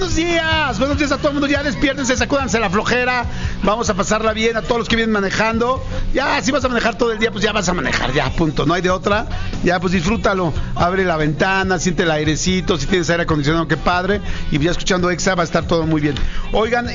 Buenos días a todo el mundo. Ya despiértense, sacúdanse la flojera. Vamos a pasarla bien a todos los que vienen manejando. Ya, si vas a manejar todo el día, pues ya vas a manejar, ya, punto. No hay de otra. Ya, pues disfrútalo. Abre la ventana, siente el airecito. Si tienes aire acondicionado, qué padre. Y ya escuchando Exa va a estar todo muy bien. Oigan,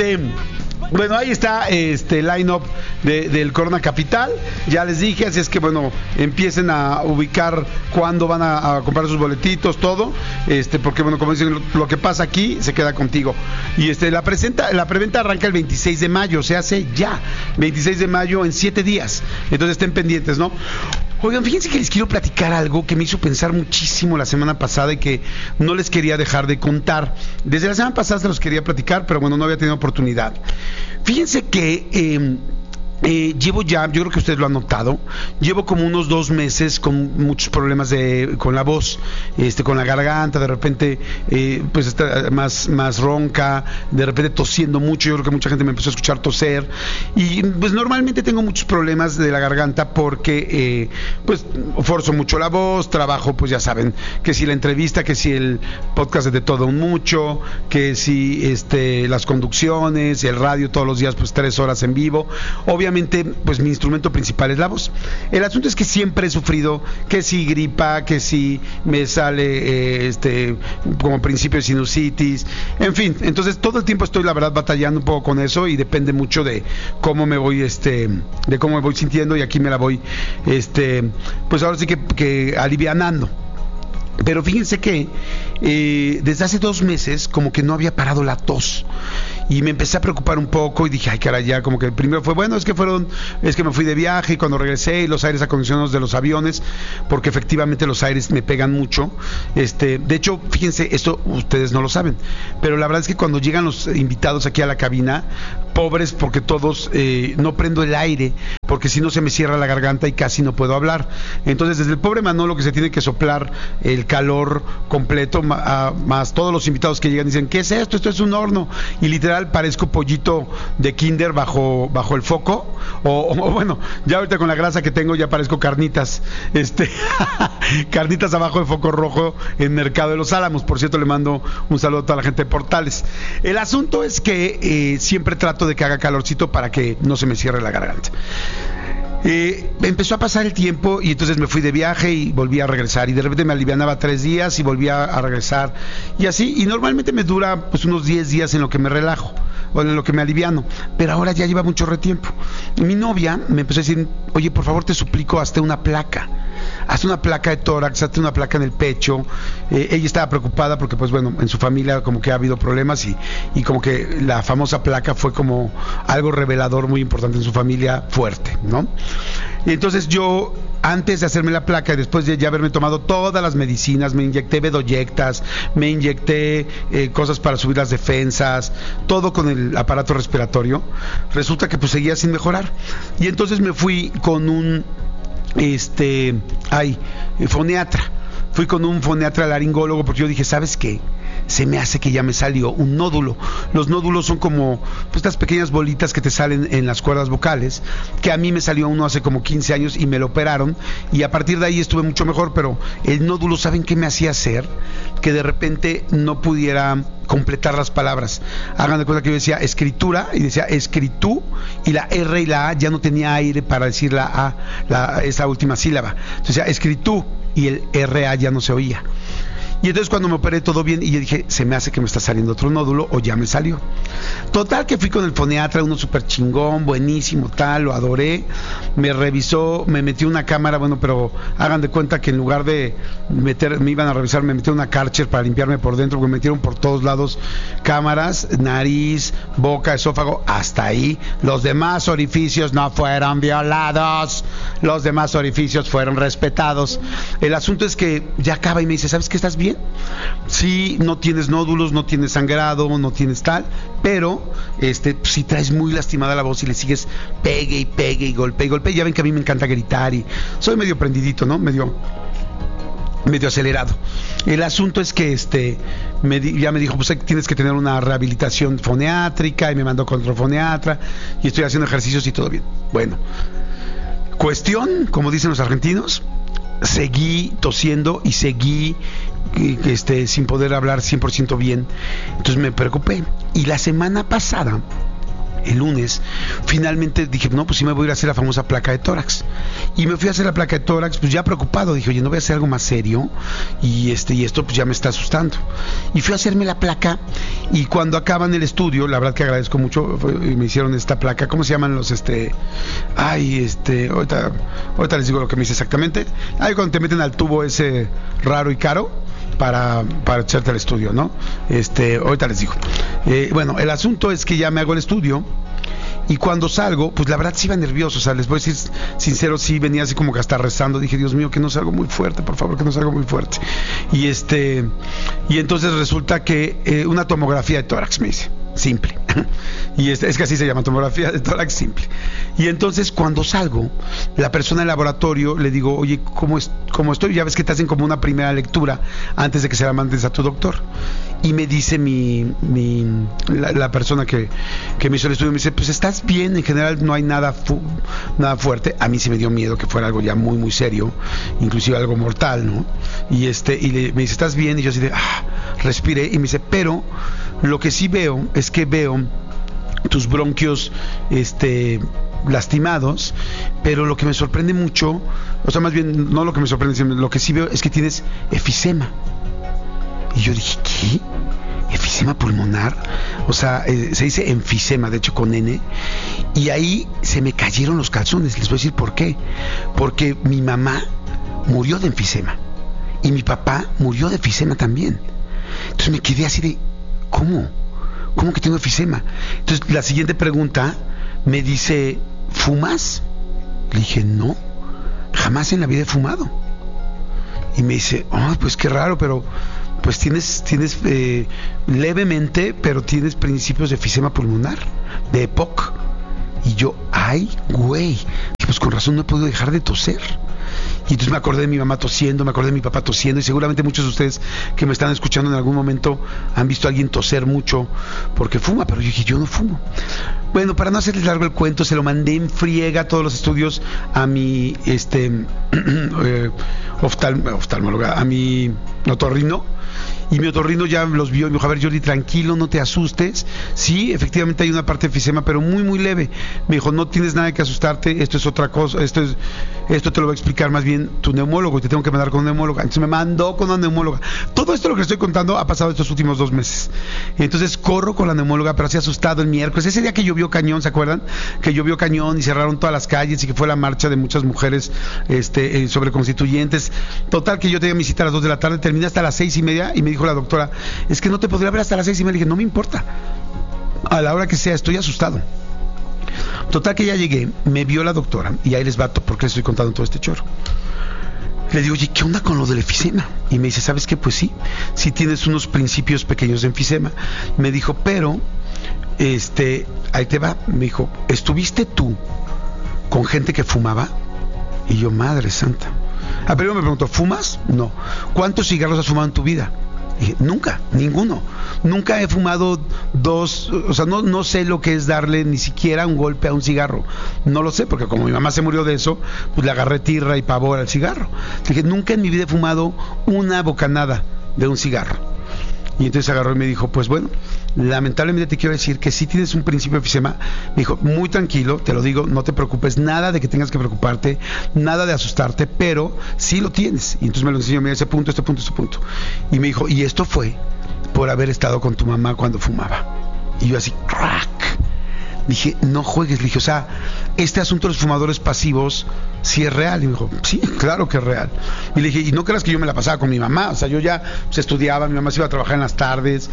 bueno, ahí está line-up del Corona Capital. Ya les dije, así es que bueno, empiecen a ubicar cuándo van a comprar sus boletitos, todo, porque bueno, como dicen, lo que pasa aquí se queda contigo. Y la preventa arranca el 26 de mayo, se hace ya, 26 de mayo en 7 días. Entonces estén pendientes, ¿no? Oigan, fíjense que les quiero platicar algo que me hizo pensar muchísimo la semana pasada y que no les quería dejar de contar. Desde la semana pasada se los quería platicar, pero bueno, no había tenido oportunidad. Fíjense que llevo ya, yo creo que ustedes lo han notado, llevo como unos 2 meses con muchos problemas con la voz, con la garganta, de repente pues está más ronca, de repente tosiendo mucho. Yo creo que mucha gente me empezó a escuchar toser y pues normalmente tengo muchos problemas de la garganta porque pues forzo mucho la voz, trabajo, pues ya saben, que si la entrevista, que si el podcast de todo un mucho, que si las conducciones, el radio todos los días, pues 3 horas en vivo. Obviamente, pues mi instrumento principal es la voz. El asunto es que siempre he sufrido que si gripa, que si me sale como principio de sinusitis, en fin. Entonces todo el tiempo estoy, la verdad, batallando un poco con eso y depende mucho de cómo me voy de cómo me voy sintiendo, y aquí me la voy pues ahora sí que alivianando. Pero fíjense que desde hace 2 meses como que no había parado la tos y me empecé a preocupar un poco y dije, ay caray, ya como que primero fue, bueno, es que me fui de viaje y cuando regresé y los aires acondicionados de los aviones, porque efectivamente los aires me pegan mucho. De hecho, fíjense, esto ustedes no lo saben, pero la verdad es que cuando llegan los invitados aquí a la cabina, pobres, porque todos no prendo el aire, porque si no se me cierra la garganta y casi no puedo hablar. Entonces desde el pobre Manolo, que se tiene que soplar el calor completo, más todos los invitados que llegan dicen, ¿qué es esto? Esto es un horno. Y literal parezco pollito de kinder bajo el foco, o bueno, ya ahorita con la grasa que tengo ya parezco carnitas, carnitas abajo de foco rojo en Mercado de los Álamos. Por cierto, le mando un saludo a toda la gente de Portales. El asunto es que siempre trato de que haga calorcito para que no se me cierre la garganta. Empezó a pasar el tiempo y entonces me fui de viaje y volví a regresar, y de repente me alivianaba 3 días y volvía a regresar, y así, y normalmente me dura pues unos 10 días en lo que me relajo o en lo que me aliviano, pero ahora ya lleva mucho tiempo. Mi novia me empezó a decir, oye, por favor te suplico, hazte una placa de tórax, hazte una placa en el pecho. Ella estaba preocupada porque pues bueno, en su familia como que ha habido problemas y como que la famosa placa fue como algo revelador muy importante en su familia, fuerte, ¿no? Y entonces yo, antes de hacerme la placa y después de ya haberme tomado todas las medicinas, me inyecté bedoyectas, me inyecté cosas para subir las defensas, todo con el aparato respiratorio, resulta que pues seguía sin mejorar. Y entonces me fui con un foniatra. Fui con un foniatra laringólogo porque yo dije, ¿sabes qué? Se me hace que ya me salió un nódulo. Los nódulos son como pues, estas pequeñas bolitas que te salen en las cuerdas vocales, que a mí me salió uno hace como 15 años y me lo operaron, y a partir de ahí estuve mucho mejor. Pero el nódulo, ¿saben qué me hacía hacer? Que de repente no pudiera completar las palabras. Hagan de cuenta que yo decía escritura y decía escritú, y la R y la A ya no tenía aire para decir la A, esa última sílaba. Entonces decía escritú y el RA ya no se oía. Y entonces cuando me operé todo bien y yo dije, se me hace que me está saliendo otro nódulo o ya me salió. Total que fui con el foniatra, uno súper chingón, buenísimo, tal, lo adoré. Me revisó, me metió una cámara, bueno, pero hagan de cuenta que en lugar de me iban a revisar, me metió una Karcher para limpiarme por dentro, porque me metieron por todos lados cámaras, nariz, boca, esófago, hasta ahí. Los demás orificios no fueron violados, los demás orificios fueron respetados. El asunto es que ya acaba y me dice, ¿sabes qué? ¿Estás bien? Sí, no tienes nódulos, no tienes sangrado, no tienes tal, pero si traes muy lastimada la voz y le sigues pegue y golpe. Ya ven que a mí me encanta gritar y soy medio prendidito, ¿no? Medio acelerado. El asunto es que ya me dijo, pues tienes que tener una rehabilitación foniátrica, y me mandó con otro foniatra y estoy haciendo ejercicios y todo bien. Bueno, cuestión, como dicen los argentinos, seguí tosiendo y seguí sin poder hablar 100% bien. Entonces me preocupé. Y la semana pasada, el lunes, finalmente dije, no, pues sí me voy a ir a hacer la famosa placa de tórax. Y me fui a hacer la placa de tórax, pues ya preocupado. Dije, oye, no voy a hacer algo más serio. Y esto pues ya me está asustando. Y fui a hacerme la placa. Y cuando acaban el estudio, la verdad que agradezco mucho, me hicieron esta placa. ¿Cómo se llaman los ahorita les digo lo que me hice exactamente. Cuando te meten al tubo ese raro y caro para echarte al estudio, ¿no? Ahorita les digo. Bueno, el asunto es que ya me hago el estudio y cuando salgo, pues la verdad sí iba nervioso, o sea, les voy a decir sincero, sí venía así como que hasta rezando, dije, Dios mío, que no salga muy fuerte, por favor, que no salga muy fuerte. Y entonces resulta que una tomografía de tórax me hice, simple. Y es que así se llama, tomografía de tórax simple. Y entonces cuando salgo, la persona del laboratorio le digo, oye, ¿cómo estoy? Ya ves que te hacen como una primera lectura antes de que se la mandes a tu doctor. Y me dice la persona que me hizo el estudio, me dice, pues estás bien, en general no hay nada fuerte. A mí sí me dio miedo que fuera algo ya muy, muy serio, inclusive algo mortal, ¿no? Y me dice, ¿estás bien? Y yo así de, respiré, y me dice, pero lo que sí veo es que veo tus bronquios lastimados, pero lo que me sorprende mucho, o sea, más bien no lo que me sorprende, sino lo que sí veo es que tienes efisema. Y yo dije, ¿qué? ¿Efisema pulmonar? O sea, se dice enfisema, de hecho con N. Y ahí se me cayeron los calzones. Les voy a decir por qué. Porque mi mamá murió de enfisema y mi papá murió de efisema también. Entonces me quedé así de, ¿cómo? ¿Cómo que tengo efisema? Entonces la siguiente pregunta me dice, ¿fumas? Le dije, no, jamás en la vida he fumado. Y me dice, pues qué raro, pero pues tienes levemente, pero tienes principios de efisema pulmonar, de EPOC. Y yo, ay, güey, pues con razón no he podido dejar de toser. Y entonces me acordé de mi mamá tosiendo, me acordé de mi papá tosiendo, y seguramente muchos de ustedes que me están escuchando en algún momento han visto a alguien toser mucho porque fuma, pero yo dije, yo no fumo. Bueno, para no hacerles largo el cuento, se lo mandé en friega todos los estudios a mi oftalmóloga, a mi otorrino. Y mi otorrino ya los vio y me dijo, a ver, Jordi, tranquilo, no te asustes. Sí, efectivamente hay una parte de efisema, pero muy, muy leve. Me dijo, no tienes nada que asustarte, esto es otra cosa, esto te lo va a explicar más bien tu neumólogo y te tengo que mandar con un neumólogo. Entonces me mandó con una neumóloga. Todo esto lo que estoy contando ha pasado estos últimos 2 meses. Y entonces corro con la neumóloga, pero así asustado el miércoles. Ese día que llovió cañón, ¿se acuerdan? Que llovió cañón y cerraron todas las calles y que fue la marcha de muchas mujeres sobre constituyentes. Total, que yo tenía mi cita a las 2 de la tarde, terminé hasta las 6:30 y me dijo la doctora, es que no te podría ver hasta las 6:30. Le dije, no me importa, a la hora que sea, estoy asustado. Total, que ya llegué, me vio la doctora, y ahí les va porque les estoy contando todo este choro. Le digo, oye, ¿qué onda con lo del enfisema? Y me dice, ¿sabes qué? Pues sí tienes unos principios pequeños de enfisema. Me dijo, pero ahí te va. Me dijo, ¿estuviste tú con gente que fumaba? Y yo, madre santa. Primero me preguntó, ¿fumas? No. ¿Cuántos cigarros has fumado en tu vida? Y dije, nunca, ninguno. Nunca he fumado 2, o sea, no sé lo que es darle ni siquiera un golpe a un cigarro. No lo sé, porque como mi mamá se murió de eso, pues le agarré tirra y pavor al cigarro. Dije, nunca en mi vida he fumado una bocanada de un cigarro. Y entonces agarró y me dijo, pues bueno, lamentablemente te quiero decir que sí tienes un principio de enfisema. Me dijo, muy tranquilo, te lo digo, no te preocupes, nada de que tengas que preocuparte, nada de asustarte, pero sí lo tienes. Y entonces me lo enseñó, mira, ese punto. Y me dijo, y esto fue por haber estado con tu mamá cuando fumaba. Y yo así, crack. Dije, no juegues. Le dije, o sea, este asunto de los fumadores pasivos sí es real. Y me dijo, sí, claro que es real. Y le dije, y no creas que yo me la pasaba con mi mamá. O sea, yo ya estudiaba, mi mamá se iba a trabajar en las tardes,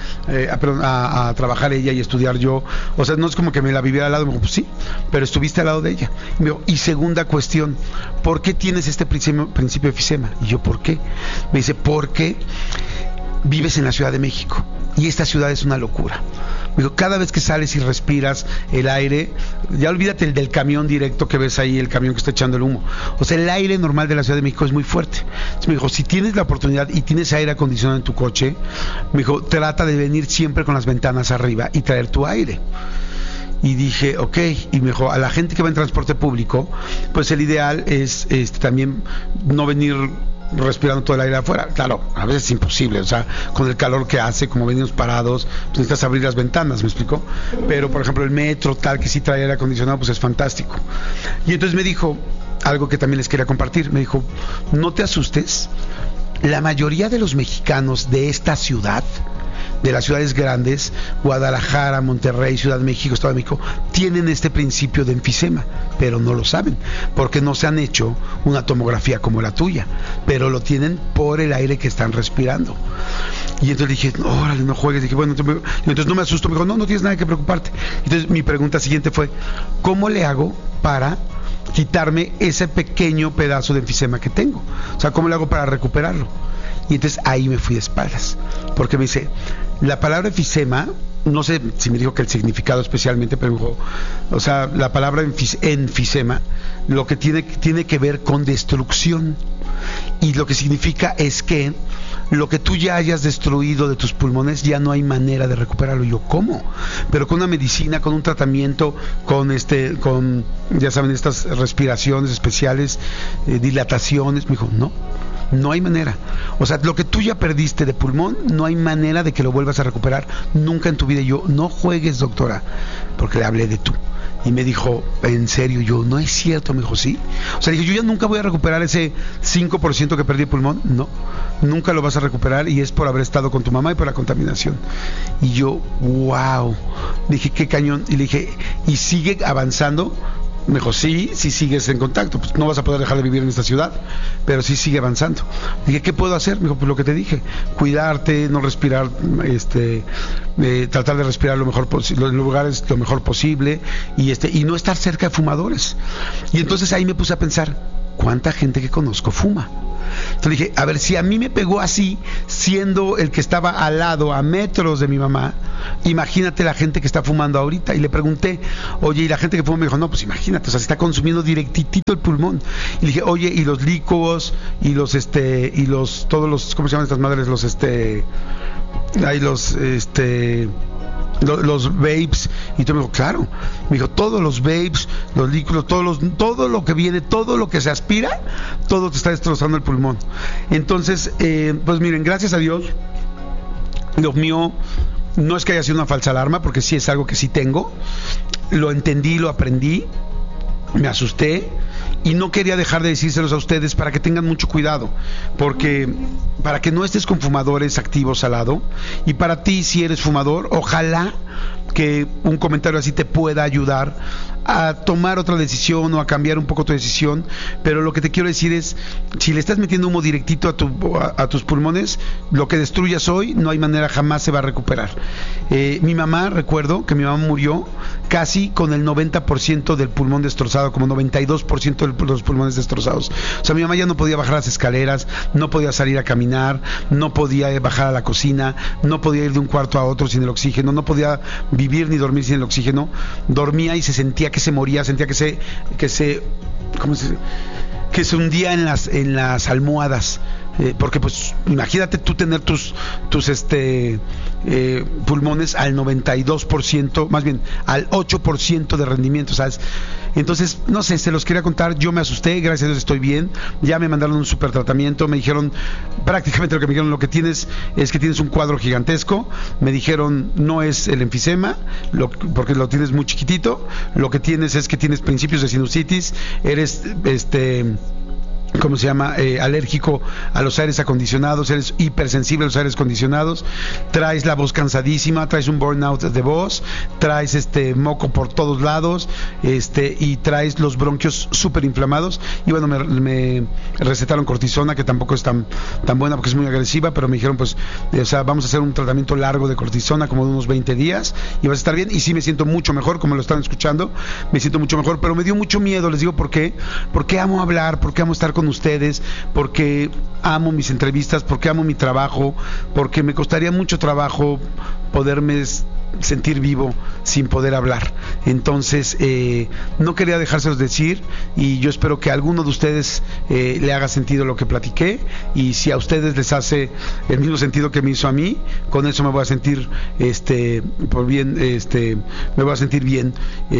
a trabajar ella y estudiar yo. O sea, no es como que me la viviera al lado. Me dijo, pues sí, pero estuviste al lado de ella. Y me dijo, y segunda cuestión, ¿por qué tienes este principio de enfisema? Y yo, ¿por qué? Me dice, porque vives en la Ciudad de México y esta ciudad es una locura. Me dijo, cada vez que sales y respiras el aire, ya olvídate el del camión directo que ves ahí, el camión que está echando el humo. O sea, el aire normal de la Ciudad de México es muy fuerte. Entonces me dijo, si tienes la oportunidad y tienes aire acondicionado en tu coche, me dijo, trata de venir siempre con las ventanas arriba y traer tu aire. Y dije, ok, y me dijo, a la gente que va en transporte público, pues el ideal es también no venir respirando todo el aire afuera. Claro, a veces es imposible, o sea, con el calor que hace, como venimos parados, pues necesitas abrir las ventanas, ¿me explico? Pero, por ejemplo, el metro, tal, que sí trae aire acondicionado, pues es fantástico. Y entonces me dijo algo que también les quería compartir, me dijo, no te asustes, la mayoría de los mexicanos de esta ciudad, de las ciudades grandes, Guadalajara, Monterrey, Ciudad de México, Estado de México, tienen este principio de enfisema, pero no lo saben, porque no se han hecho una tomografía como la tuya, pero lo tienen por el aire que están respirando. Y entonces dije, órale, no juegues. Dije, bueno, entonces no me asusto. Me dijo, no tienes nada que preocuparte. Entonces mi pregunta siguiente fue, ¿cómo le hago para quitarme ese pequeño pedazo de enfisema que tengo? O sea, ¿cómo le hago para recuperarlo? Y entonces ahí me fui de espaldas, porque me dice, la palabra enfisema, no sé si me dijo que el significado especialmente, pero me dijo, o sea, la palabra enfisema, lo que tiene que ver con destrucción, y lo que significa es que lo que tú ya hayas destruido de tus pulmones ya no hay manera de recuperarlo. Y yo, ¿cómo? Pero con una medicina, con un tratamiento, con ya saben, estas respiraciones especiales, dilataciones. Me dijo, no hay manera. O sea, lo que tú ya perdiste de pulmón, no hay manera de que lo vuelvas a recuperar nunca en tu vida. Y yo, no juegues, doctora, porque le hablé de tú. Y me dijo, ¿en serio? Yo, no es cierto. Me dijo, sí. O sea, dije, yo ya nunca voy a recuperar ese 5% que perdí de pulmón. No, nunca lo vas a recuperar, y es por haber estado con tu mamá y por la contaminación. Y yo, wow. Dije, qué cañón. Y le dije, ¿y sigue avanzando? Me dijo, sí sigues en contacto, pues no vas a poder dejar de vivir en esta ciudad, pero sí sigue avanzando. Dije, ¿qué puedo hacer? Me dijo, pues lo que te dije, cuidarte, no respirar, tratar de respirar lo mejor posible, en lugares lo mejor posible, y no estar cerca de fumadores. Y entonces ahí me puse a pensar, ¿cuánta gente que conozco fuma? Entonces dije, a ver, si a mí me pegó así, siendo el que estaba al lado, a metros de mi mamá, imagínate la gente que está fumando ahorita. Y le pregunté, oye, ¿y la gente que fuma? Me dijo, no, pues imagínate, o sea, se está consumiendo directitito el pulmón. Y le dije, oye, ¿y los líquos? Y todos los, ¿cómo se llaman estas madres? Los vapes. Y tú me dijo, claro. Me dijo, todos los vapes, los líquidos, todo lo que viene, todo lo que se aspira, todo te está destrozando el pulmón. Entonces, pues miren, gracias a Dios, lo mío no es que haya sido una falsa alarma, porque sí es algo que sí tengo. Lo entendí, lo aprendí, me asusté, y no quería dejar de decírselos a ustedes para que tengan mucho cuidado, porque para que no estés con fumadores activos al lado. Y para ti, si eres fumador, ojalá que un comentario así te pueda ayudar a tomar otra decisión o a cambiar un poco tu decisión. Pero lo que te quiero decir es, si le estás metiendo humo directito a tus pulmones, lo que destruyas hoy no hay manera, jamás se va a recuperar. Mi mamá, recuerdo que mi mamá murió casi con el 90% del pulmón destrozado, como 92% de los pulmones destrozados. O sea, mi mamá ya no podía bajar las escaleras, no podía salir a caminar, no podía bajar a la cocina, no podía ir de un cuarto a otro sin el oxígeno, no podía vivir ni dormir sin el oxígeno. Dormía y se sentía que se moría, sentía que se hundía en las almohadas. Porque pues imagínate tú tener tus pulmones al 92%, más bien al 8% de rendimiento, ¿sabes? Entonces, no sé, se los quería contar. Yo me asusté, gracias a Dios estoy bien. Ya me mandaron un super tratamiento. Me dijeron, prácticamente lo que me dijeron, lo que tienes es que tienes un cuadro gigantesco. Me dijeron, no es el enfisema, porque lo tienes muy chiquitito. Lo que tienes es que tienes principios de sinusitis. Eres ¿cómo se llama? Alérgico a los aires acondicionados, eres hipersensible a los aires acondicionados, traes la voz cansadísima, traes un burnout de voz, traes moco por todos lados, y traes los bronquios súper inflamados. Y bueno, me recetaron cortisona, que tampoco es tan buena porque es muy agresiva, pero me dijeron, pues, o sea, vamos a hacer un tratamiento largo de cortisona, como de unos 20 días, y vas a estar bien. Y sí me siento mucho mejor, como lo están escuchando, me siento mucho mejor, pero me dio mucho miedo. Les digo, ¿por qué? Porque amo hablar, porque amo estar con ustedes, porque amo mis entrevistas, porque amo mi trabajo, porque me costaría mucho trabajo poderme sentir vivo sin poder hablar. Entonces no quería dejárselos decir, y yo espero que a alguno de ustedes le haga sentido lo que platiqué, y si a ustedes les hace el mismo sentido que me hizo a mí, con eso me voy a sentir me voy a sentir bien,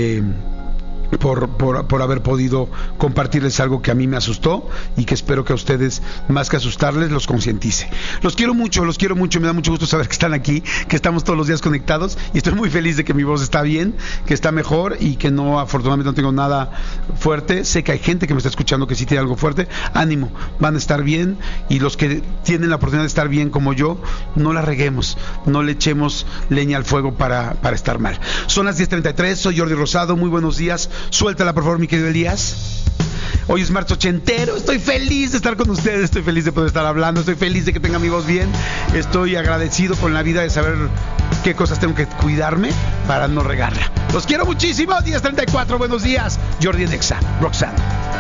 por haber podido compartirles algo que a mí me asustó y que espero que a ustedes, más que asustarles, los concientice. Los quiero mucho, me da mucho gusto saber que están aquí, que estamos todos los días conectados, y estoy muy feliz de que mi voz está bien, que está mejor, y que no, afortunadamente no tengo nada fuerte. Sé que hay gente que me está escuchando que sí tiene algo fuerte. Ánimo, van a estar bien, y los que tienen la oportunidad de estar bien como yo, no la reguemos, no le echemos leña al fuego para estar mal. Son las 10:33, soy Jordi Rosado, muy buenos días. Suéltala, por favor, mi querido Elías. Hoy es martes ochentero, estoy feliz de estar con ustedes, estoy feliz de poder estar hablando, estoy feliz de que tenga mi voz bien, estoy agradecido con la vida de saber qué cosas tengo que cuidarme para no regarla. Los quiero muchísimo. 10:34, buenos días. Jordi en Exa, Roxanne.